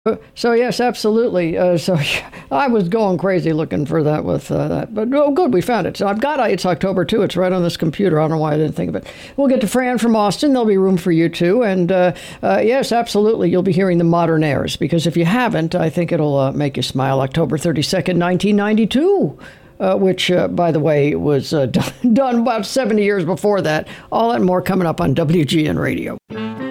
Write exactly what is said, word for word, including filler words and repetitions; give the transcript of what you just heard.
Uh, So yes, absolutely. Uh, so I was going crazy looking for that with uh, that, but oh, good, we found it. So I've got it. It's October too. It's right on this computer. I don't know why I didn't think of it. We'll get to Fran from Austin. There'll be room for you too. And uh, uh, yes, absolutely, you'll be hearing the modern airs because if you haven't, I think it'll uh, make you smile. October thirty second, nineteen ninety two. Uh, which, uh, by the way, was uh, done, done about seventy years before that. All that and more coming up on W G N Radio.